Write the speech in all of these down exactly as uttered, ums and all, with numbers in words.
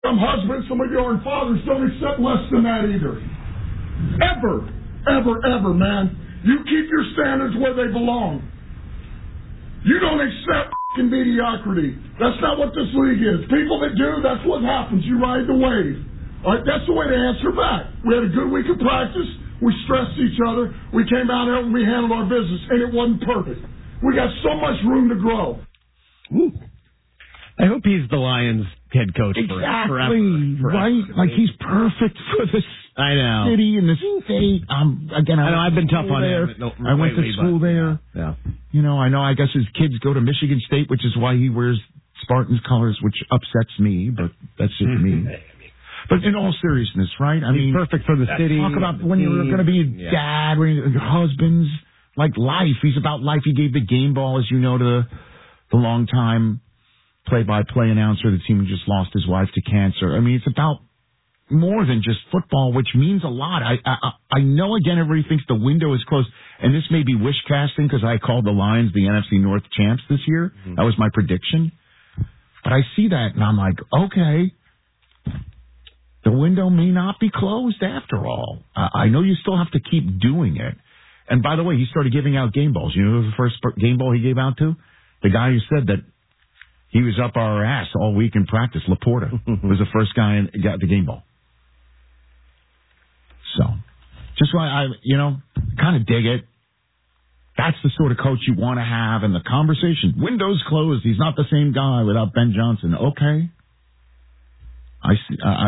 Some husbands, some of you are fathers don't accept less than that either. Ever, ever, ever, man. You keep your standards where they belong. You don't accept f***ing mediocrity. That's not what this league is. People that do, that's what happens. You ride the wave. All right, that's the way to answer back. We had a good week of practice. We stressed each other. We came out here and we handled our business, and it wasn't perfect. We got so much room to grow. Ooh. I hope he's the Lions head coach exactly, forever. Forever. Right? Like he's perfect for this I know. city and the state. Um, again, I, I know I've been tough on there. him. No, I went lately, to school but, there. Yeah. You know, I know. I guess his kids go to Michigan State, which is why he wears Spartans colors, which upsets me. But that's just me. But in all seriousness, right? I he's mean, perfect for the city. Talk about when you're going to be a yeah. dad, when you're, your husband's like life. He's about life. He gave the game ball, as you know, to the, the longtime play-by-play announcer that seemed just lost his wife to cancer. I mean, it's about more than just football, which means a lot. I I, I know, again, everybody thinks the window is closed, and this may be wish casting because I called the Lions the N F C North champs this year. Mm-hmm. That was my prediction. But I see that, and I'm like, okay, the window may not be closed after all. Uh, I know you still have to keep doing it. And by the way, he started giving out game balls. You know who the first game ball he gave out to? The guy who said that he was up our ass all week in practice. Laporta was the first guy and got the game ball. So, just why I, you know, kind of dig it. That's the sort of coach you want to have in the conversation. Windows closed. He's not the same guy without Ben Johnson. Okay. I see. I,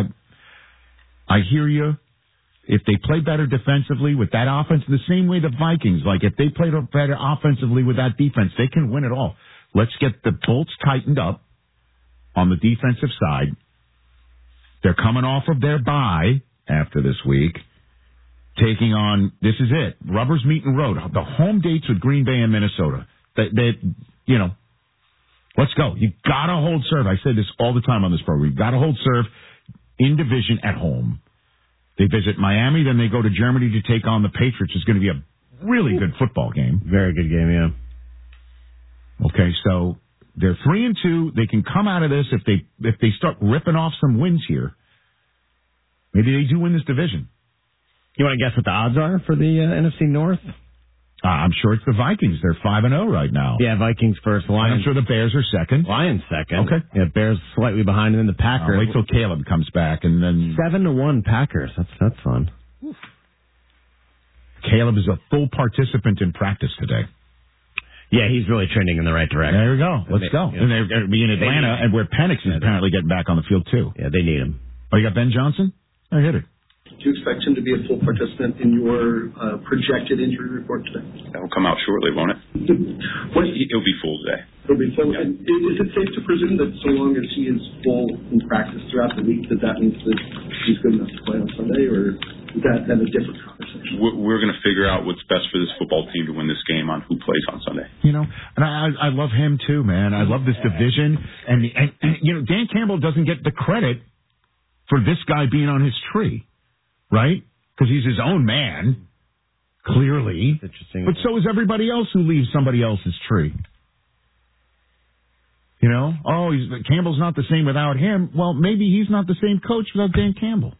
I hear you. If they play better defensively with that offense, the same way the Vikings, like if they played better offensively with that defense, they can win it all. Let's get the bolts tightened up on the defensive side. They're coming off of their bye after this week, taking on, this is it, rubber's meeting road. The home dates with Green Bay and Minnesota. They, they, you know, let's go. You got to hold serve. I say this all the time on this program. You got to hold serve in division at home. They visit Miami, then they go to Germany to take on the Patriots. It's going to be a really good football game. Very good game, yeah. Okay, so they're three and two. They can come out of this if they if they start ripping off some wins here. Maybe they do win this division. You want to guess what the odds are for the uh, N F C North? Uh, I'm sure it's the Vikings. They're five and zero right now. Yeah, Vikings first. Lions. I'm sure the Bears are second. Lions second. Okay. Yeah, Bears slightly behind, and then the Packers. Uh, wait till Caleb comes back, and then seven to one Packers. That's that's fun. Oof. Caleb is a full participant in practice today. Yeah, he's really trending in the right direction. There we go. Let's go. Yeah. And they're going to be in Atlanta, and where Penix is yeah, apparently getting back on the field too. Yeah, they need him. Oh, you got Ben Johnson? I hit it. Do you expect him to be a full participant in your uh, projected injury report today? That will come out shortly, won't it? What? He'll be full today. He'll be full. Yeah. And is it safe to presume that so long as he is full in practice throughout the week, that that means that he's good enough to play on Sunday, or is that then a different conversation? We're, we're going to figure out what's best for this football team to win this game on who plays on Sunday. You know, and I, I love him too, man. I love this division, and, the, and, and you know, Dan Campbell doesn't get the credit for this guy being on his tree, right? Because he's his own man, clearly. Interesting. But so is everybody else who leaves somebody else's tree. You know? Oh, he's, Campbell's not the same without him. Well, maybe he's not the same coach without Dan Campbell.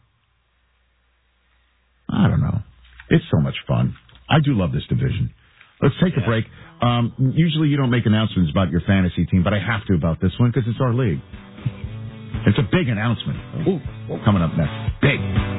I don't know. It's so much fun. I do love this division. Let's take yeah. a break. Um, usually you don't make announcements about your fantasy team, but I have to about this one because it's our league. It's a big announcement. Ooh, coming up next. Big.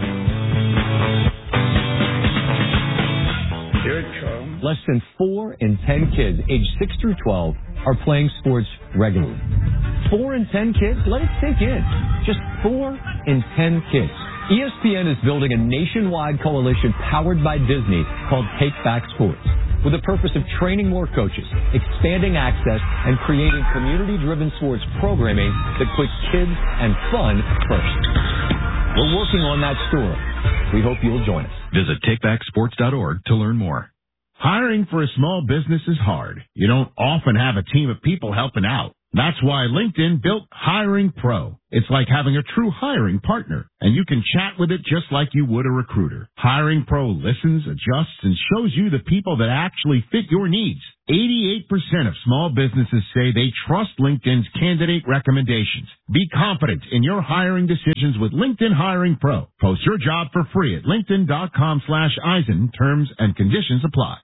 Here it comes. Less than four in ten kids aged six through twelve are playing sports regularly. Four in ten kids? Let it sink in. Just four in ten kids. E S P N is building a nationwide coalition powered by Disney called Take Back Sports, with the purpose of training more coaches, expanding access, and creating community-driven sports programming that puts kids and fun first. We're working on that story. We hope you'll join us. Visit take back sports dot org to learn more. Hiring for a small business is hard. You don't often have a team of people helping out. That's why LinkedIn built Hiring Pro. It's like having a true hiring partner, and you can chat with it just like you would a recruiter. Hiring Pro listens, adjusts, and shows you the people that actually fit your needs. eighty-eight percent of small businesses say they trust LinkedIn's candidate recommendations. Be confident in your hiring decisions with LinkedIn Hiring Pro. Post your job for free at linkedin.com slash Eisen. Terms and conditions apply.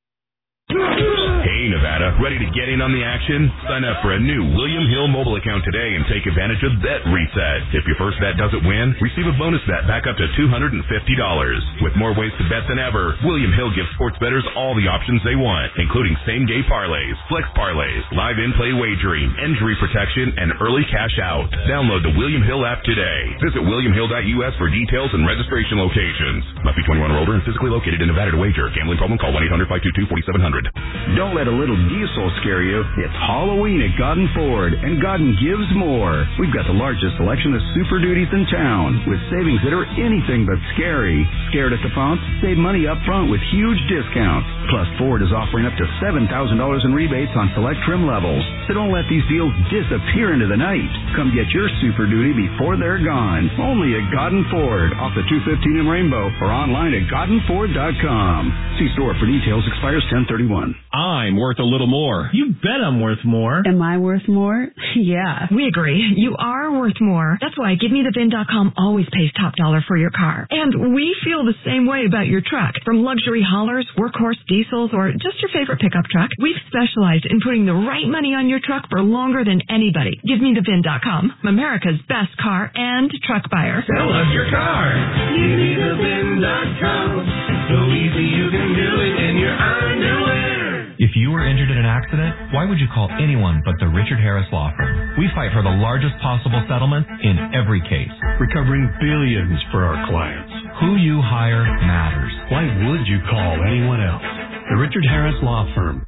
Hey, Nevada, ready to get in on the action? Sign up for a new William Hill mobile account today and take advantage of Bet Reset. If your first bet doesn't win, receive a bonus bet back up to two hundred fifty dollars. With more ways to bet than ever, William Hill gives sports bettors all the options they want, including same-game parlays, flex parlays, live in-play wagering, injury protection, and early cash out. Download the William Hill app today. Visit william hill dot u s for details and registration locations. Must be twenty-one or older and physically located in Nevada to wager. Gambling problem? Call one eight hundred five two two four seven zero zero. Don't let a little diesel scare you. It's Halloween at Godden Ford, and Godden gives more. We've got the largest selection of Super Duties in town, with savings that are anything but scary. Scared at the founts? Save money up front with huge discounts. Plus, Ford is offering up to seven thousand dollars in rebates on select trim levels. So don't let these deals disappear into the night. Come get your Super Duty before they're gone. Only at Godden Ford, off the two fifteen in Rainbow, or online at godden ford dot com. See store for details. Expires ten thirty-one. I'm worth a little more. You bet I'm worth more. Am I worth more? Yeah. We agree. You are worth more. That's why Give Me The V I N dot com always pays top dollar for your car. And we feel the same way about your truck. From luxury haulers, workhorse diesels, or just your favorite pickup truck, we've specialized in putting the right money on your truck for longer than anybody. Give Me The V I N dot com, America's best car and truck buyer. Sell us your car. Give Me The V I N dot com. So easy you can do it in your underwear. If you were injured in an accident, why would you call anyone but the Richard Harris Law Firm? We fight for the largest possible settlement in every case, recovering billions for our clients. Who you hire matters. Why would you call anyone else? The Richard Harris Law Firm.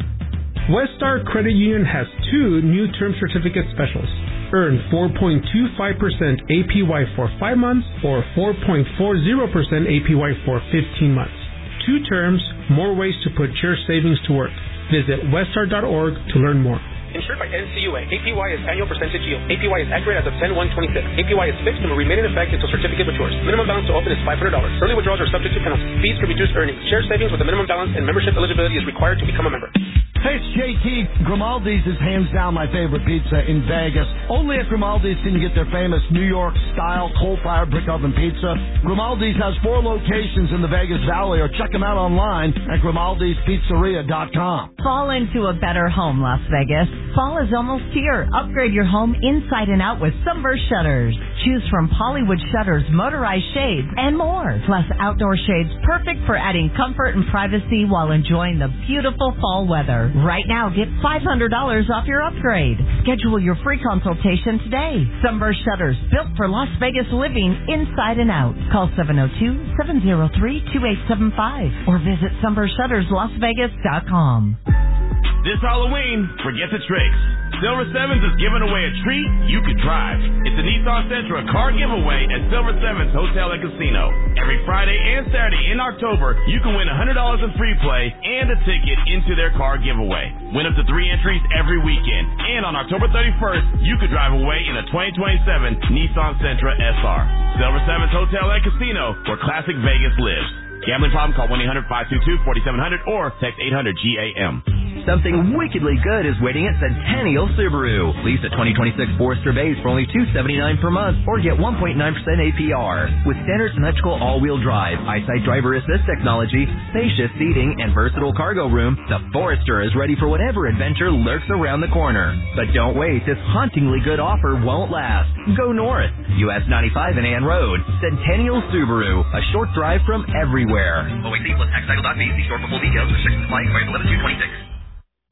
Westar Credit Union has two new term certificate specials. Earn four point two five percent A P Y for five months or four point four zero percent A P Y for fifteen months. Two terms, more ways to put your savings to work. Visit westar dot org to learn more. Insured by N C U A. A P Y is annual percentage yield. A P Y is accurate as of ten one twenty-six. A P Y is fixed and will remain in effect until certificate matures. Minimum balance to open is five hundred dollars. Early withdrawals are subject to penalties. Fees can reduce earnings. Share savings with a minimum balance and membership eligibility is required to become a member. Hey, it's J T. Grimaldi's is hands down my favorite pizza in Vegas. Only at Grimaldi's can you get their famous New York-style coal-fired brick oven pizza. Grimaldi's has four locations in the Vegas Valley, or check them out online at grimaldis pizzeria dot com. Fall into a better home, Las Vegas. Fall is almost here. Upgrade your home inside and out with Sunburst Shutters. Choose from Hollywood shutters, motorized shades, and more. Plus outdoor shades perfect for adding comfort and privacy while enjoying the beautiful fall weather. Right now, get five hundred dollars off your upgrade. Schedule your free consultation today. Sunburst Shutters, built for Las Vegas living inside and out. Call seven oh two, seven oh three, two eight seven five or visit sunburst shutters las vegas dot com. This Halloween, forget the tricks. Silver Sevens is giving away a treat you could drive. It's a Nissan Sentra car giveaway at Silver Sevens Hotel and Casino. Every Friday and Saturday in October, you can win one hundred dollars in free play and a ticket into their car giveaway. Win up to three entries every weekend. And on October thirty-first, you could drive away in a twenty twenty-seven Nissan Sentra S R. Silver Sevens Hotel and Casino, where classic Vegas lives. Gambling problem? Call one eight hundred five two two four seven zero zero or text eight hundred G A M. Something wickedly good is waiting at Centennial Subaru. Lease a twenty twenty-six Forester Base for only two hundred seventy-nine dollars per month or get one point nine percent A P R. With standard symmetrical all-wheel drive, EyeSight driver assist technology, spacious seating, and versatile cargo room, the Forester is ready for whatever adventure lurks around the corner. But don't wait, this hauntingly good offer won't last. Go north, U S ninety-five and Ann Road. Centennial Subaru, a short drive from everywhere. O A C plus tax title dot B. See store for full details. Restrictions apply. Expired eleven two twenty-six.